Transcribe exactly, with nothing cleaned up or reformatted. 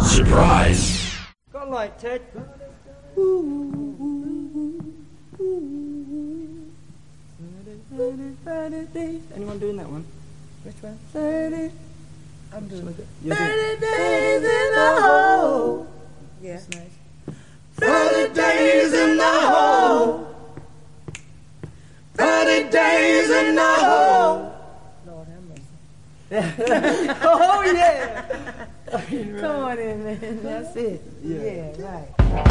Surprise! Go light, Ted. Anyone doing that one? Which one? thirty. I'm doing it. thirty days in the hole. Yeah. That's nice. thirty days in the hole. thirty days in the hole. Lord have mercy. Oh, yeah. Come on in, man. That's it. Yeah. Yeah, right.